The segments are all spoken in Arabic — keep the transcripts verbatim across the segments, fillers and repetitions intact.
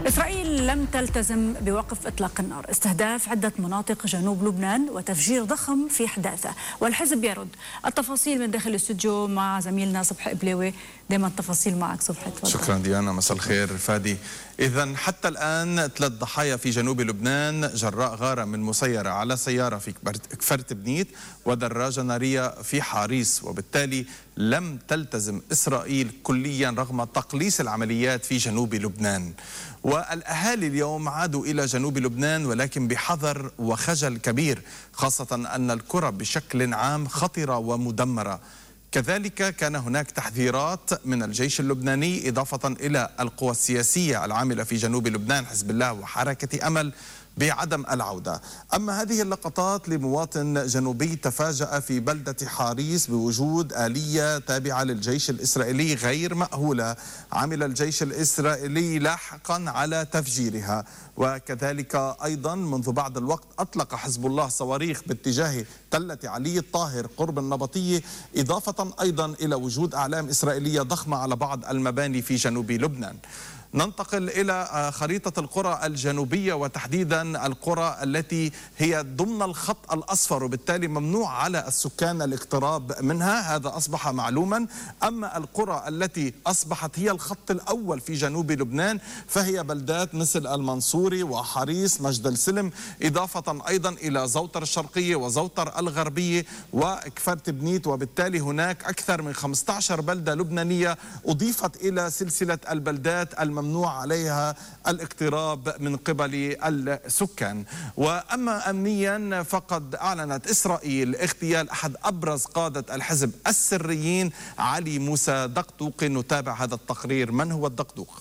إسرائيل لم تلتزم بوقف إطلاق النار، استهداف عدة مناطق جنوب لبنان وتفجير ضخم في حداثة، والحزب يرد. التفاصيل من داخل الاستوديو مع زميلنا صبحي إبليوي. دائما التفاصيل معك صبحي، تفضل. شكرا ديانا، مساء الخير فادي. إذا حتى الآن ثلاث ضحايا في جنوب لبنان جراء غارة من مسيرة على سيارة في كفرت بنيت ودراجة نارية في حاريس، وبالتالي لم تلتزم إسرائيل كليا رغم تقليص العمليات في جنوب لبنان. والأهالي اليوم عادوا إلى جنوب لبنان ولكن بحذر وخجل كبير، خاصة أن القرى بشكل عام خطرة ومدمرة. كذلك كان هناك تحذيرات من الجيش اللبناني إضافة إلى القوى السياسية العاملة في جنوب لبنان حزب الله وحركة أمل بعدم العودة. أما هذه اللقطات لمواطن جنوبي تفاجأ في بلدة حاريس بوجود آلية تابعة للجيش الإسرائيلي غير مأهولة، عمل الجيش الإسرائيلي لاحقا على تفجيرها. وكذلك أيضا منذ بعض الوقت أطلق حزب الله صواريخ باتجاه تلة علي الطاهر قرب النبطية، إضافة أيضا إلى وجود أعلام إسرائيلية ضخمة على بعض المباني في جنوب لبنان. ننتقل إلى خريطة القرى الجنوبية وتحديدا القرى التي هي ضمن الخط الأصفر، وبالتالي ممنوع على السكان الاقتراب منها، هذا أصبح معلوما. أما القرى التي أصبحت هي الخط الأول في جنوب لبنان فهي بلدات مثل المنصوري وحريص مجد السلم، إضافة أيضا إلى زوطر الشرقية وزوطر الغربية وكفرت بنيت، وبالتالي هناك أكثر من خمسة عشر بلدة لبنانية أضيفت إلى سلسلة البلدات الممنوع ممنوع عليها الاقتراب من قبل السكان. وأما أمنيا فقد أعلنت إسرائيل اغتيال أحد أبرز قادة الحزب السريين علي موسى دقدوق. نتابع هذا التقرير. من هو الدقدوق؟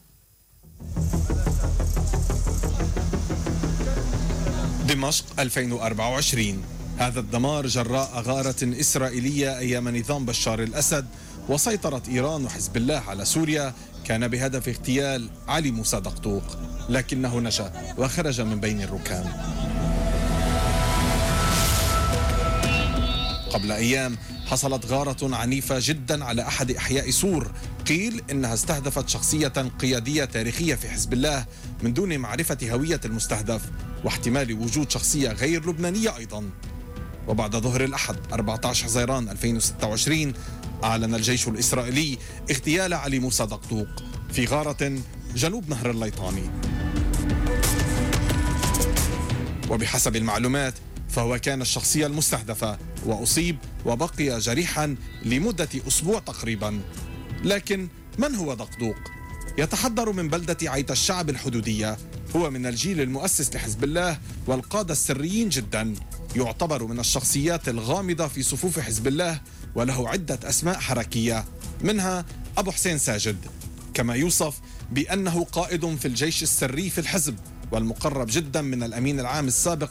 دمشق ألفين وأربعة وعشرين. هذا الدمار جراء غارة إسرائيلية أيام نظام بشار الأسد وسيطرة إيران وحزب الله على سوريا كان بهدف اغتيال علي موسى دقدوق، لكنه نجا وخرج من بين الركام. قبل أيام حصلت غارة عنيفة جدا على أحد أحياء سور، قيل إنها استهدفت شخصية قيادية تاريخية في حزب الله من دون معرفة هوية المستهدف واحتمال وجود شخصية غير لبنانية أيضا. وبعد ظهر الأحد أربعة عشر حزيران ألفين وستة وعشرين أعلن الجيش الإسرائيلي اغتيال علي موسى دقدوق في غارة جنوب نهر الليطاني. وبحسب المعلومات فهو كان الشخصية المستهدفة وأصيب وبقي جريحا لمدة أسبوع تقريبا. لكن من هو دقدوق؟ يتحضر من بلدة عيت الشعب الحدودية، هو من الجيل المؤسس لحزب الله والقادة السريين جدا، يعتبر من الشخصيات الغامضة في صفوف حزب الله وله عدة أسماء حركية، منها أبو حسين ساجد، كما يوصف بأنه قائد في الجيش السري في الحزب والمقرب جدا من الأمين العام السابق